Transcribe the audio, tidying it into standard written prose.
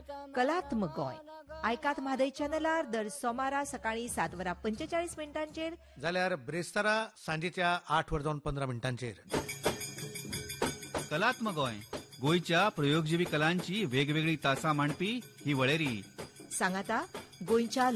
कलात्मक गोंय आयकात म्हादय चॅनलार दर सोमारा सकाळी 7:45 जाल्यार ब्रेस्तारा सांजेच्या 8:15 कलात्मक गोंय गोंयच्या प्रयोगजीवी कलांची वेगवेगळी तासां मांडपी ही वळेरी सांगाता गोंयच्या